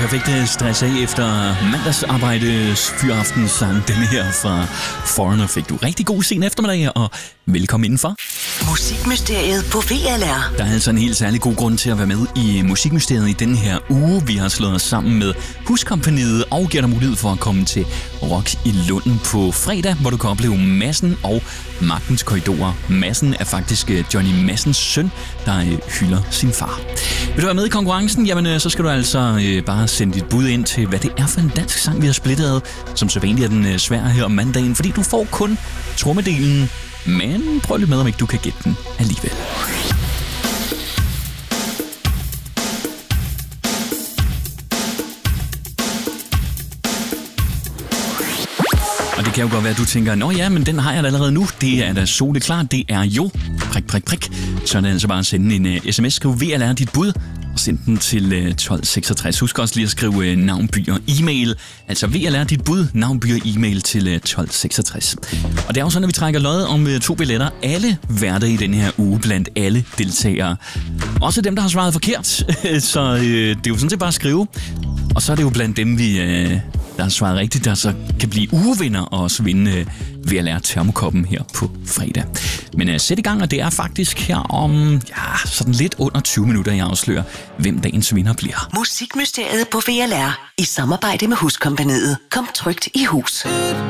perfekte stress af efter mandagsarbejdes fyraftensang. Den her fra Foreigner fik du rigtig god sen eftermiddag, og velkommen indenfor. Musikmysteriet på VLR. Der er altså en helt særlig god grund til at være med i Musikmysteriet i den her uge. Vi har slået os sammen med Huskompagniet og giver dig mulighed for at komme til Rock i Lunden på fredag, hvor du kan opleve Madsen og Magtens Korridorer. Madsen er faktisk Johnny Madsens søn, der hylder sin far. Vil du være med i konkurrencen? Jamen, så skal du altså bare sende dit bud ind til, hvad det er for en dansk sang, vi har splittet, som så vanligt er den svær her om mandagen, fordi du får kun trommedelen. Men prøv lige med, om ikke du kan gætte den alligevel. Og det kan jo godt være, at du tænker, nå ja, men den har jeg da allerede nu. Det er da soleklart. Det er jo prik. Så er det altså bare at sende en sms. Skriv VLR dit bud og send den til 1266. Husk også lige at skrive navn, by og e-mail. Altså VLR dit bud, navn, by og e-mail til 1266. Og det er jo sådan, at vi trækker lod om 2 billetter alle hverdage i den her uge blandt alle deltagere. Også dem, der har svaret forkert. Så det er jo sådan set bare at skrive. Og så er det jo blandt dem, der har svaret rigtigt, der så kan blive ugevinder og også vinde VLR termokoppen her på fredag. Men sæt i gang, og det er faktisk her om sådan lidt under 20 minutter, jeg afslører, hvem dagens vinder bliver. Musikmysteriet på VLR i samarbejde med Huskompagniet. Kom trygt i hus.